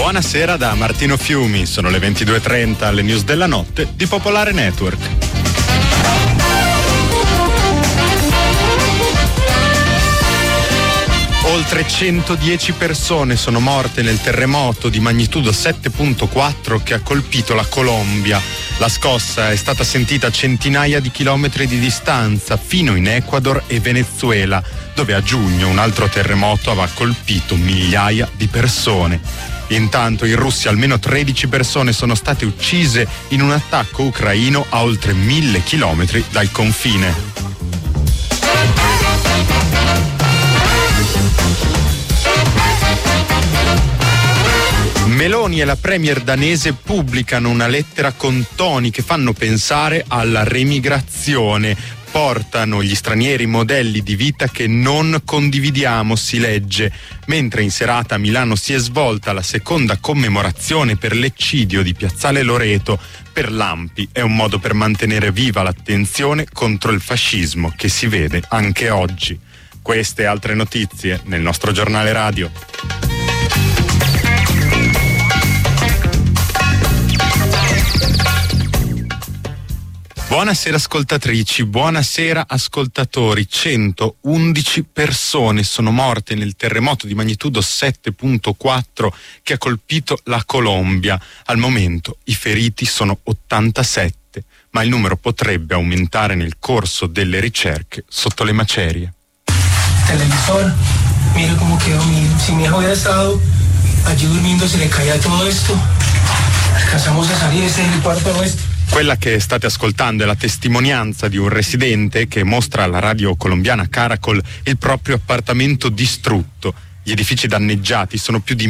Buonasera da Martino Fiumi, sono le 22:30 alle news della notte di Popolare Network. Oltre 110 persone sono morte nel terremoto di magnitudo 7.4 che ha colpito la Colombia. La scossa è stata sentita a centinaia di chilometri di distanza, fino in Ecuador e Venezuela, dove a giugno un altro terremoto aveva colpito migliaia di persone. Intanto in Russia almeno 13 persone sono state uccise in un attacco ucraino a oltre 1000 chilometri dal confine. Meloni e la premier danese pubblicano una lettera con toni che fanno pensare alla remigrazione. Portano gli stranieri modelli di vita che non condividiamo, si legge. Mentre in serata a Milano si è svolta la seconda commemorazione per l'eccidio di Piazzale Loreto, per l'ANPI è un modo per mantenere viva l'attenzione contro il fascismo che si vede anche oggi. Queste e altre notizie nel nostro giornale radio. Buonasera ascoltatrici, buonasera ascoltatori. 111 persone sono morte nel terremoto di magnitudo 7.4 che ha colpito la Colombia. Al momento i feriti sono 87, ma il numero potrebbe aumentare nel corso delle ricerche sotto le macerie. Televisor, mire cómo quedó si mi hijo hubiera estado allí durmiendo se le caía todo esto. Alcanzamos a salir, ese es el cuarto nuestro. Quella che state ascoltando è la testimonianza di un residente che mostra alla radio colombiana Caracol il proprio appartamento distrutto. Gli edifici danneggiati sono più di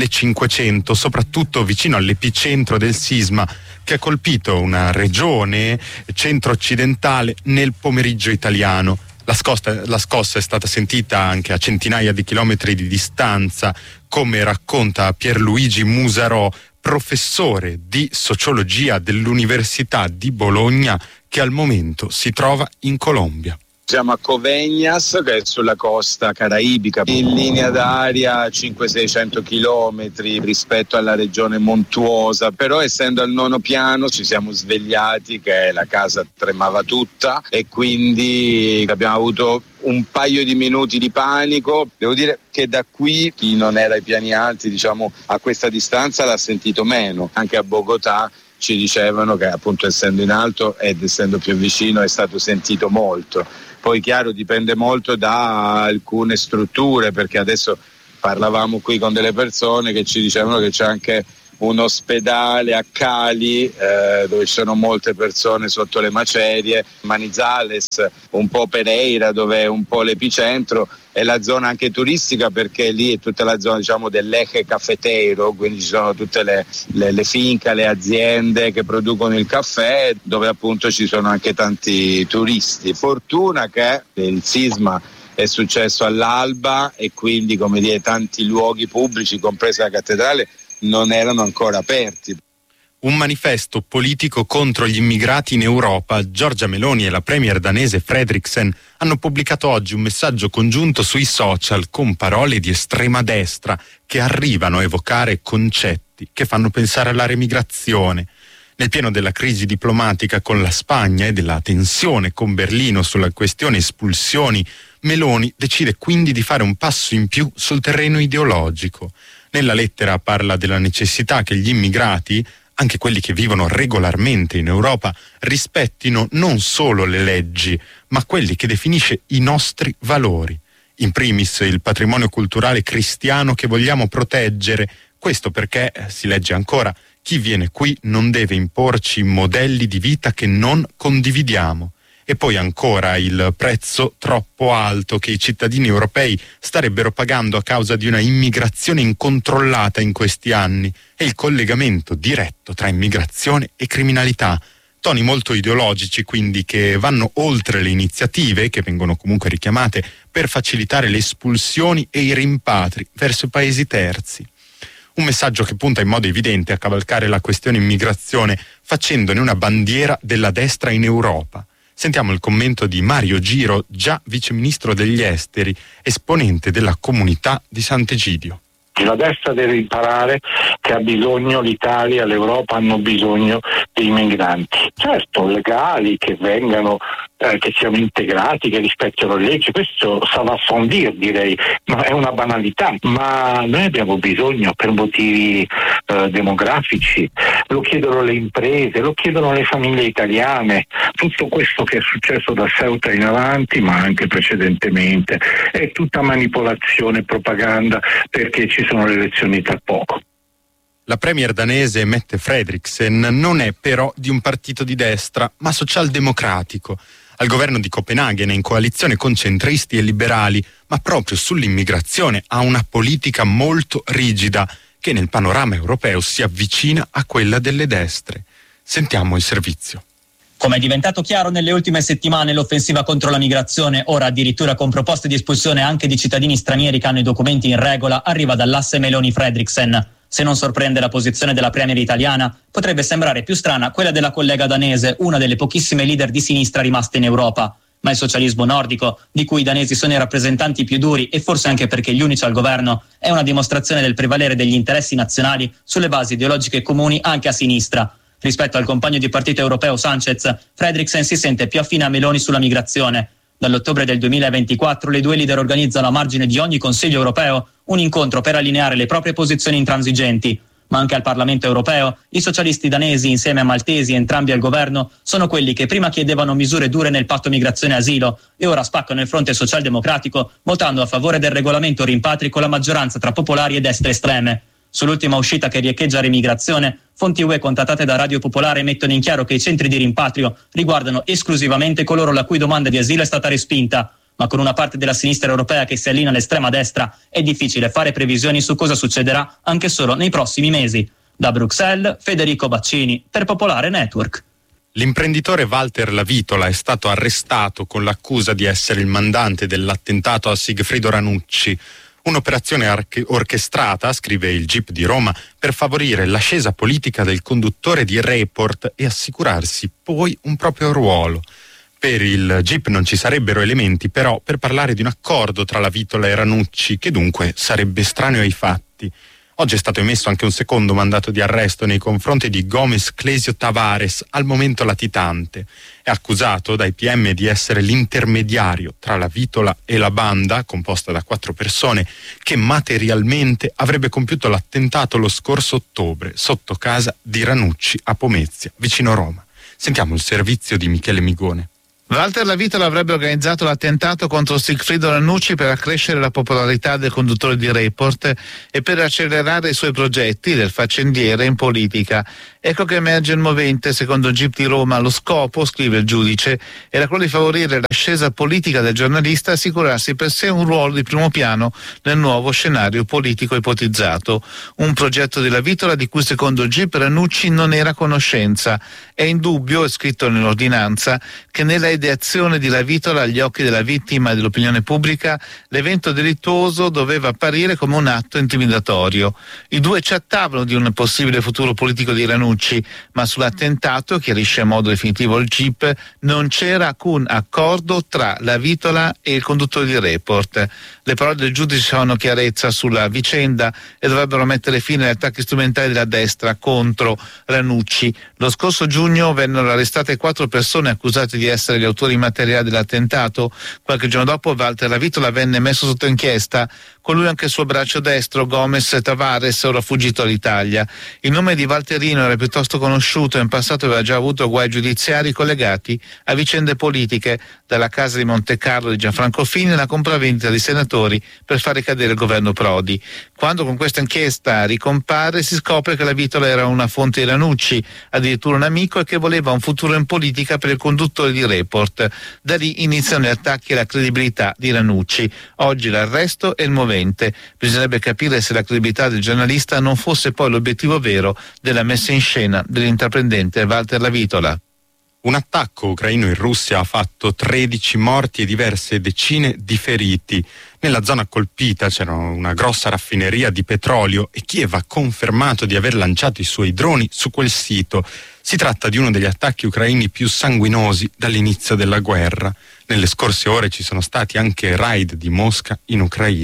1500, soprattutto vicino all'epicentro del sisma che ha colpito una regione centro-occidentale nel pomeriggio italiano. La scossa è stata sentita anche a centinaia di chilometri di distanza, come racconta Pierluigi Musarò, professore di sociologia dell'Università di Bologna, che al momento si trova in Colombia. Siamo a Coveñas, che è sulla costa caraibica, in linea d'aria 500-600 chilometri rispetto alla regione montuosa, però essendo al 9° piano ci siamo svegliati che la casa tremava tutta e quindi abbiamo avuto un paio di minuti di panico. Devo dire che da qui chi non era ai piani alti, diciamo a questa distanza, l'ha sentito meno. Anche a Bogotà ci dicevano che appunto essendo in alto ed essendo più vicino è stato sentito molto. Poi chiaro dipende molto da alcune strutture, perché adesso parlavamo qui con delle persone che ci dicevano che c'è anche un ospedale a Cali dove ci sono molte persone sotto le macerie, Manizales, un po' Pereira dove è un po' l'epicentro, e la zona anche turistica perché lì è tutta la zona diciamo dell'eje cafetero, quindi ci sono tutte le finca, le aziende che producono il caffè dove appunto ci sono anche tanti turisti. Fortuna che il sisma è successo all'alba e quindi come dire tanti luoghi pubblici compresa la cattedrale non erano ancora aperti. Un manifesto politico contro gli immigrati in Europa. Giorgia Meloni e la premier danese Frederiksen hanno pubblicato oggi un messaggio congiunto sui social con parole di estrema destra che arrivano a evocare concetti che fanno pensare alla remigrazione. Nel pieno della crisi diplomatica con la Spagna e della tensione con Berlino sulla questione espulsioni, Meloni decide quindi di fare un passo in più sul terreno ideologico. Nella lettera parla della necessità che gli immigrati, anche quelli che vivono regolarmente in Europa, rispettino non solo le leggi, ma quelli che definisce i nostri valori. In primis il patrimonio culturale cristiano che vogliamo proteggere. Questo perché, si legge ancora, chi viene qui non deve imporci modelli di vita che non condividiamo. E poi ancora il prezzo troppo alto che i cittadini europei starebbero pagando a causa di una immigrazione incontrollata in questi anni e il collegamento diretto tra immigrazione e criminalità. Toni molto ideologici quindi che vanno oltre le iniziative che vengono comunque richiamate per facilitare le espulsioni e i rimpatri verso i paesi terzi. Un messaggio che punta in modo evidente a cavalcare la questione immigrazione facendone una bandiera della destra in Europa. Sentiamo il commento di Mario Giro, già viceministro degli esteri, esponente della comunità di Sant'Egidio. La destra deve imparare che ha bisogno, l'Italia, l'Europa hanno bisogno dei migranti, certo legali, che vengano, che siano integrati, che rispettino le leggi, questo ça va sans dire, direi, ma è una banalità, ma noi abbiamo bisogno per motivi demografici, lo chiedono le imprese, lo chiedono le famiglie italiane, tutto questo che è successo da Ceuta in avanti, ma anche precedentemente, è tutta manipolazione e propaganda, perché ci sono le elezioni tra poco. La premier danese Mette Frederiksen non è però di un partito di destra, ma socialdemocratico. Al governo di Copenaghen è in coalizione con centristi e liberali, ma proprio sull'immigrazione ha una politica molto rigida che nel panorama europeo si avvicina a quella delle destre. Sentiamo il servizio. Come è diventato chiaro nelle ultime settimane, l'offensiva contro la migrazione, ora addirittura con proposte di espulsione anche di cittadini stranieri che hanno i documenti in regola, arriva dall'asse Meloni-Fredriksen. Se non sorprende la posizione della premier italiana, potrebbe sembrare più strana quella della collega danese, una delle pochissime leader di sinistra rimaste in Europa. Ma il socialismo nordico, di cui i danesi sono i rappresentanti più duri e forse anche perché gli unici al governo, è una dimostrazione del prevalere degli interessi nazionali sulle basi ideologiche comuni anche a sinistra. Rispetto al compagno di partito europeo Sanchez, Fredriksen si sente più affine a Meloni sulla migrazione. Dall'ottobre del 2024 le due leader organizzano a margine di ogni Consiglio europeo un incontro per allineare le proprie posizioni intransigenti. Ma anche al Parlamento europeo i socialisti danesi, insieme a maltesi entrambi al governo, sono quelli che prima chiedevano misure dure nel patto migrazione e asilo e ora spaccano il fronte socialdemocratico votando a favore del regolamento rimpatri con la maggioranza tra popolari e destre estreme. Sull'ultima uscita che riecheggia l'immigrazione, fonti UE contattate da Radio Popolare mettono in chiaro che i centri di rimpatrio riguardano esclusivamente coloro la cui domanda di asilo è stata respinta. Ma con una parte della sinistra europea che si allinea all'estrema destra è difficile fare previsioni su cosa succederà anche solo nei prossimi mesi. Da Bruxelles, Federico Baccini, per Popolare Network. L'imprenditore Walter Lavitola è stato arrestato con l'accusa di essere il mandante dell'attentato a Sigfrido Ranucci. Un'operazione orchestrata, scrive il GIP di Roma, per favorire l'ascesa politica del conduttore di Report e assicurarsi poi un proprio ruolo. Per il GIP non ci sarebbero elementi però per parlare di un accordo tra Lavitola e Ranucci, che dunque sarebbe estraneo ai fatti. Oggi è stato emesso anche un secondo mandato di arresto nei confronti di Gomes Clesio Tavares, al momento latitante. È accusato dai PM di essere l'intermediario tra Lavitola e la banda, composta da 4 persone, che materialmente avrebbe compiuto l'attentato lo scorso ottobre sotto casa di Ranucci a Pomezia, vicino Roma. Sentiamo il servizio di Michele Migone. Walter Lavitola avrebbe organizzato l'attentato contro Sigfrido Ranucci per accrescere la popolarità del conduttore di Report e per accelerare i suoi progetti del faccendiere in politica. Ecco che emerge il movente, secondo il GIP di Roma. Lo scopo, scrive il giudice, era quello di favorire l'ascesa politica del giornalista e assicurarsi per sé un ruolo di primo piano nel nuovo scenario politico ipotizzato. Un progetto di Lavitola di cui secondo il GIP Ranucci non era a conoscenza. È indubbio, è scritto nell'ordinanza, che nella ideazione di Lavitola agli occhi della vittima e dell'opinione pubblica l'evento delittuoso doveva apparire come un atto intimidatorio. I due chattavano di un possibile futuro politico di Ranucci, ma sull'attentato, chiarisce in modo definitivo il GIP, non c'era alcun accordo tra Lavitola e il conduttore di Report. Le parole del giudice fanno chiarezza sulla vicenda e dovrebbero mettere fine agli attacchi strumentali della destra contro Ranucci. Lo scorso giugno vennero arrestate 4 persone accusate di essere gli autori materiali dell'attentato. Qualche giorno dopo Walter Lavitola venne messo sotto inchiesta, con lui anche il suo braccio destro, Gomes Tavares, ora fuggito all'Italia. Il nome di Walterino era piuttosto conosciuto e in passato aveva già avuto guai giudiziari collegati a vicende politiche, dalla casa di Monte Carlo di Gianfranco Fini alla compravendita di senatori per far ricadere il governo Prodi. Quando con questa inchiesta ricompare si scopre che Lavitola era una fonte di Ranucci, addirittura un amico, e che voleva un futuro in politica per il conduttore di Report. Da lì iniziano gli attacchi alla credibilità di Ranucci. Oggi l'arresto è il movente. Bisognerebbe capire se la credibilità del giornalista non fosse poi l'obiettivo vero della messa in scena dell'intraprendente Walter Lavitola. Un attacco ucraino in Russia ha fatto 13 morti e diverse decine di feriti. Nella zona colpita c'era una grossa raffineria di petrolio e Kiev ha confermato di aver lanciato i suoi droni su quel sito. Si tratta di uno degli attacchi ucraini più sanguinosi dall'inizio della guerra. Nelle scorse ore ci sono stati anche raid di Mosca in Ucraina.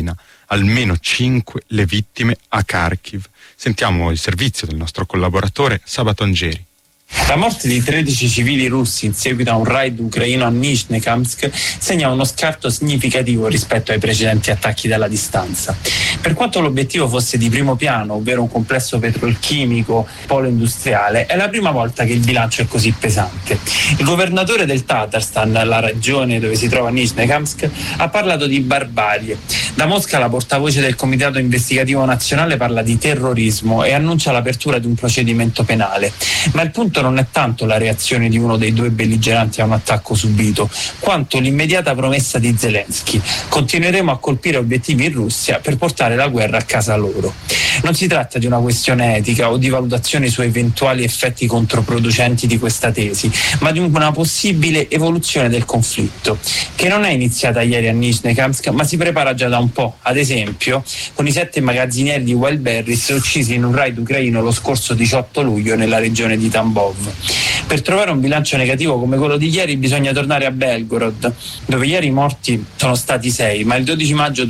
almeno 5 le vittime a Kharkiv. Sentiamo il servizio del nostro collaboratore Sabato Angeri. La morte di 13 civili russi in seguito a un raid ucraino a Nizhnekamsk segna uno scarto significativo rispetto ai precedenti attacchi dalla distanza. Per quanto l'obiettivo fosse di primo piano, ovvero un complesso petrolchimico polo industriale, è la prima volta che il bilancio è così pesante. Il governatore del Tatarstan, la regione dove si trova Nizhnekamsk, ha parlato di barbarie. Da Mosca la portavoce del Comitato Investigativo Nazionale parla di terrorismo e annuncia l'apertura di un procedimento penale. Ma il punto non è tanto la reazione di uno dei due belligeranti a un attacco subito, quanto l'immediata promessa di Zelensky: continueremo a colpire obiettivi in Russia per portare la guerra a casa loro. Non si tratta di una questione etica o di valutazioni su eventuali effetti controproducenti di questa tesi, ma di una possibile evoluzione del conflitto, che non è iniziata ieri a Nizhnekamsk, ma si prepara già da un po', ad esempio con i 7 magazzinieri di Wildberries uccisi in un raid ucraino lo scorso 18 luglio nella regione di Tambov. Per trovare un bilancio negativo come quello di ieri bisogna tornare a Belgorod, dove ieri i morti sono stati 6, ma il 12 maggio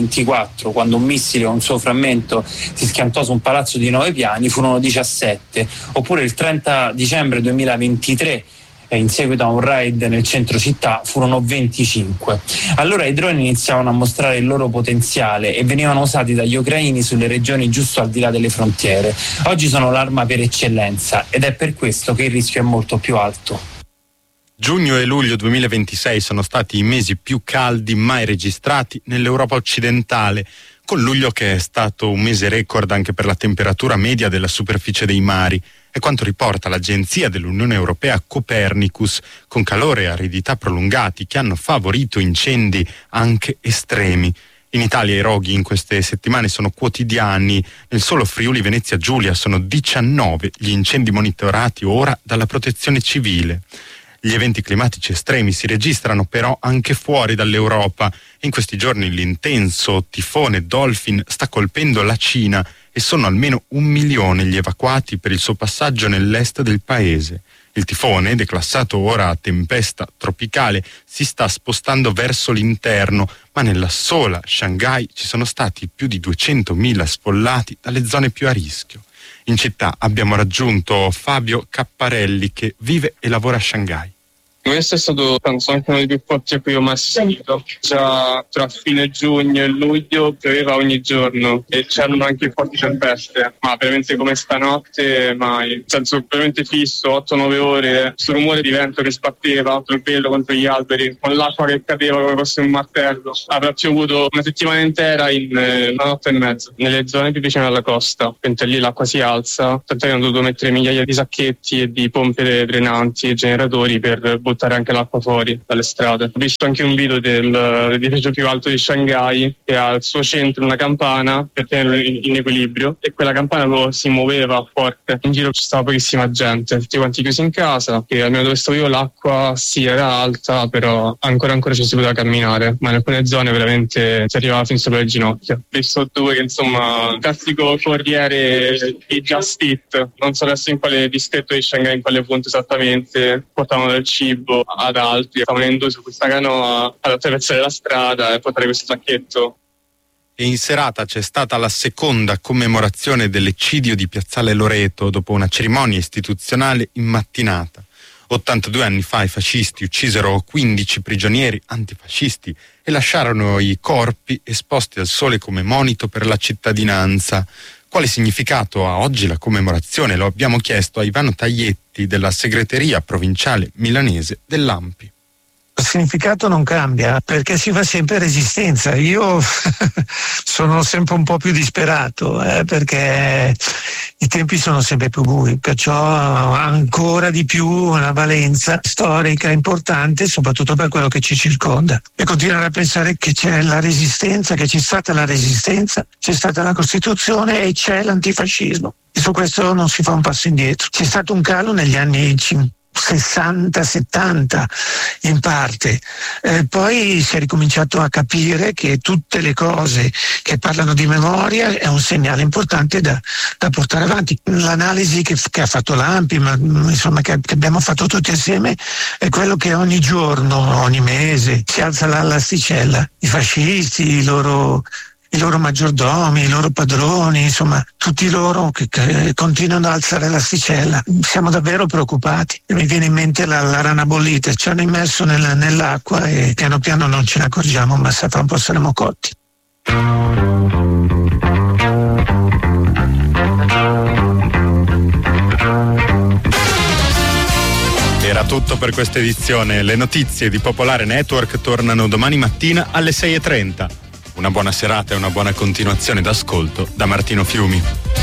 2024, quando un missile o un suo frammento si schiantò su un palazzo di 9 piani, furono 17, oppure il 30 dicembre 2023, in seguito a un raid nel centro città, furono 25. Allora i droni iniziavano a mostrare il loro potenziale e venivano usati dagli ucraini sulle regioni giusto al di là delle frontiere. Oggi sono l'arma per eccellenza ed è per questo che il rischio è molto più alto. Giugno e luglio 2026 sono stati i mesi più caldi mai registrati nell'Europa occidentale, con luglio che è stato un mese record anche per la temperatura media della superficie dei mari. È quanto riporta l'agenzia dell'Unione Europea Copernicus, con calore e aridità prolungati che hanno favorito incendi anche estremi. In Italia i roghi in queste settimane sono quotidiani. Nel solo Friuli Venezia Giulia sono 19 gli incendi monitorati ora dalla Protezione Civile. Gli eventi climatici estremi si registrano però anche fuori dall'Europa. In questi giorni l'intenso tifone Dolphin sta colpendo la Cina e sono almeno 1 milione gli evacuati per il suo passaggio nell'est del paese. Il tifone, declassato ora a tempesta tropicale, si sta spostando verso l'interno, ma nella sola Shanghai ci sono stati più di 200.000 sfollati dalle zone più a rischio. In città abbiamo raggiunto Fabio Capparelli, che vive e lavora a Shanghai. Questo è stato, penso, anche uno dei più forti a cui ho mai assistito. Già tra fine giugno e luglio pioveva ogni giorno e c'erano anche forti tempeste, ma veramente come stanotte mai. Nel senso veramente fisso, 8-9 ore, sul rumore di vento che sbatteva, sul velo contro gli alberi, con l'acqua che cadeva come fosse un martello. Avrà piovuto una settimana intera in una notte e mezza, nelle zone più vicine alla costa. Mentre lì l'acqua si alza, tanto che hanno dovuto mettere migliaia di sacchetti e di pompe drenanti e generatori per buttare anche l'acqua fuori dalle strade. Ho visto anche un video dell'edificio più alto di Shanghai che ha al suo centro una campana per tenerlo in equilibrio, e quella campana si muoveva forte. In giro ci stava pochissima gente, tutti quanti chiusi in casa, che almeno dove stavo io l'acqua sì era alta, però ancora ci si poteva camminare, ma in alcune zone veramente si arrivava fin sopra le ginocchia. Ho visto due che insomma, classico corriere di Just Eat, non so adesso in quale distretto di Shanghai, in quale punto esattamente, portavano del cibo ad altri, stavano in due su questa canoa ad attraversare la strada e portare questo sacchetto. E in serata c'è stata la seconda commemorazione dell'eccidio di Piazzale Loreto dopo una cerimonia istituzionale in mattinata. 82 anni fa i fascisti uccisero 15 prigionieri antifascisti e lasciarono i corpi esposti al sole come monito per la cittadinanza. Quale significato ha oggi la commemorazione? Lo abbiamo chiesto a Ivano Taglietti della segreteria provinciale milanese dell'ANPI. Il significato non cambia perché si fa sempre resistenza. Io sono sempre un po' più disperato perché i tempi sono sempre più bui, perciò ha ancora di più una valenza storica importante, soprattutto per quello che ci circonda. E continuare a pensare che c'è la resistenza, che c'è stata la resistenza, c'è stata la Costituzione e c'è l'antifascismo. E su questo non si fa un passo indietro. C'è stato un calo negli anni 60-70 in parte, poi si è ricominciato a capire che tutte le cose che parlano di memoria è un segnale importante da portare avanti. L'analisi che ha fatto l'ANPI, ma insomma che abbiamo fatto tutti assieme, è quello che ogni giorno, ogni mese si alza l'asticella. I fascisti, i loro i loro maggiordomi, i loro padroni, insomma tutti loro che continuano ad alzare l'asticella. Siamo davvero preoccupati. Mi viene in mente la rana bollita, ci hanno immerso nell'acqua e piano piano non ce ne accorgiamo, ma tra un po' saremo cotti. Era tutto per questa edizione. Le notizie di Popolare Network tornano domani mattina alle 6:30. Una buona serata e una buona continuazione d'ascolto da Martino Fiumi.